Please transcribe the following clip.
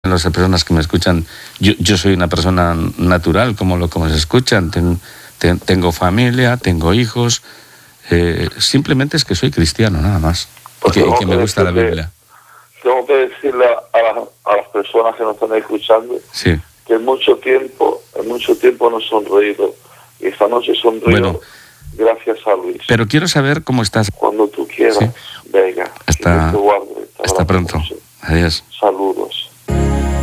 las personas que me escuchan, yo soy una persona natural, como se escuchan, tengo familia, tengo hijos, simplemente es que soy cristiano, nada más, y que me gusta la Biblia. Tengo que decirle a las personas que nos están escuchando, sí, que en mucho tiempo no he sonreído, y esta noche he sonreído, gracias a Luis. Pero quiero saber cómo estás. Cuando tú quieras, sí. venga. Hasta pronto. Adiós. Saludos.